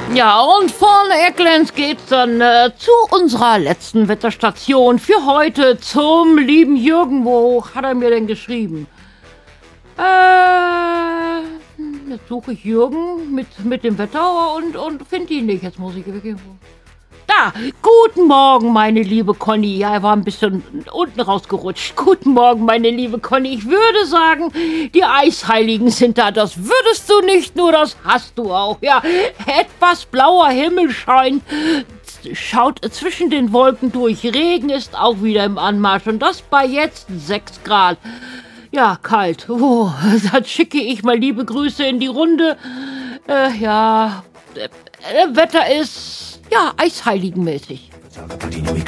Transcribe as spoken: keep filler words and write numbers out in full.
Ja, und von Ecklenz geht's dann äh, zu unserer letzten Wetterstation für heute, zum lieben Jürgen. Wo hat er mir denn geschrieben? Äh, jetzt suche ich Jürgen mit, mit dem Wetter und, und finde ihn nicht. Jetzt muss ich wirklich... Da, guten Morgen, meine liebe Conny. Ja, er war ein bisschen unten rausgerutscht. Guten Morgen, meine liebe Conny. Ich würde sagen, die Eisheiligen sind da. Das würdest du nicht, nur das hast du auch. Ja, etwas blauer Himmel scheint. Schaut zwischen den Wolken durch. Regen ist auch wieder im Anmarsch. Und das bei jetzt sechs Grad. Ja, kalt. Oh, dann schicke ich mal liebe Grüße in die Runde. Äh, ja, äh, Wetter ist... Ja, eisheiligenmäßig.